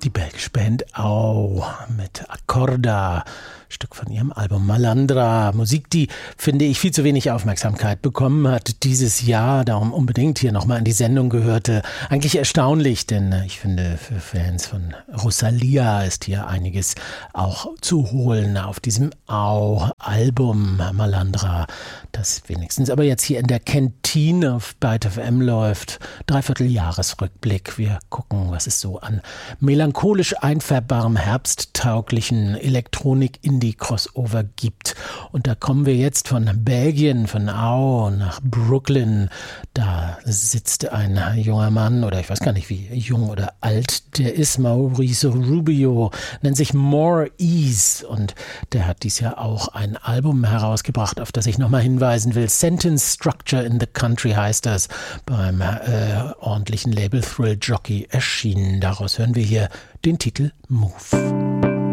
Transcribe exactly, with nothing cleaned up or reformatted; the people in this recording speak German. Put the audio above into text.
Die belgische Band Au mit Accorda, Stück von ihrem Album Malandra. Musik, die, finde ich, viel zu wenig Aufmerksamkeit bekommen hat dieses Jahr, darum unbedingt hier nochmal in die Sendung gehörte. Eigentlich erstaunlich, denn ich finde, für Fans von Rosalia ist hier einiges auch zu holen auf diesem Au-Album Malandra, das wenigstens aber jetzt hier in der Kantine auf Byte F M läuft. Dreivierteljahresrückblick. Wir gucken, was es so an melancholisch einfärbbarem, herbsttauglichen Elektronik-Indie-Crossover gibt. Und da kommen wir jetzt von Belgien, von Au nach Brooklyn. Da sitzt ein junger Mann, oder ich weiß gar nicht, wie jung oder alt der ist, Mauricio Rubio, nennt sich More Ease, und der hat dies Jahr auch ein Album herausgebracht, auf das ich nochmal hinweisen will. Sentence Structure in the Country heißt das, beim äh, ordentlichen Label Thrill Jockey erschienen. Daraus hören wir hier den Titel Move.